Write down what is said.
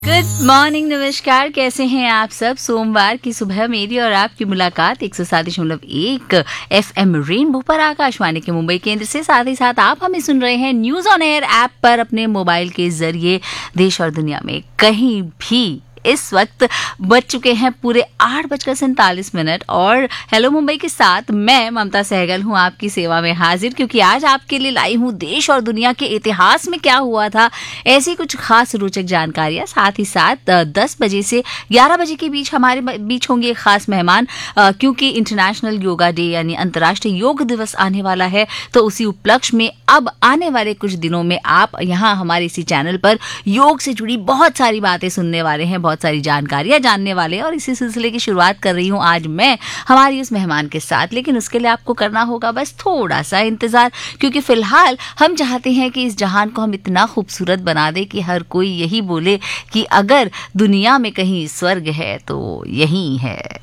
Good morning, नमस्कार। कैसे हैं आप सब। सोमवार की सुबह मेरी और आपकी मुलाकात 107.1 FM रेनबो पर आकाशवाणी के मुंबई केंद्र से। साथ ही साथ आप हमें सुन रहे हैं न्यूज ऑन एयर ऐप पर अपने मोबाइल के जरिए देश और दुनिया में कहीं भी। इस वक्त बज चुके हैं पूरे 8:47 और हेलो मुंबई के साथ मैं ममता सहगल हूं आपकी सेवा में हाजिर, क्योंकि आज आपके लिए लाई हूं देश और दुनिया के इतिहास में क्या हुआ था, ऐसी कुछ खास रोचक जानकारियां। साथ ही साथ 10 बजे से 11 बजे के बीच हमारे बीच होंगे खास मेहमान, क्योंकि इंटरनेशनल योगा डे यानी अंतर्राष्ट्रीय योग दिवस आने वाला है। तो उसी उपलक्ष्य में अब आने वाले कुछ दिनों में आप यहाँ हमारे इसी चैनल पर योग से जुड़ी बहुत सारी बातें सुनने वाले हैं, बहुत सारी जानकारियां जानने वाले हैं। और इसी सिलसिले की शुरुआत कर रही हूं आज मैं हमारी उस मेहमान के साथ। लेकिन उसके लिए आपको करना होगा बस थोड़ा सा इंतजार, क्योंकि फिलहाल हम चाहते हैं कि इस जहान को हम इतना खूबसूरत बना दें कि हर कोई यही बोले कि अगर दुनिया में कहीं स्वर्ग है तो यही है।